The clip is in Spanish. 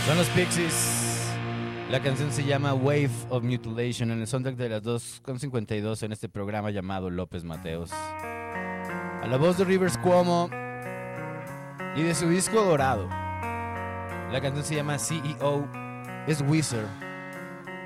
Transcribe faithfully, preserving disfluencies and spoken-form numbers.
Son los Pixies. La canción se llama Wave of Mutilation en el soundtrack de las dos con cincuenta y dos en este programa llamado López Mateos. A la voz de Rivers Cuomo y de su disco dorado. La canción se llama C E O, es Wizard.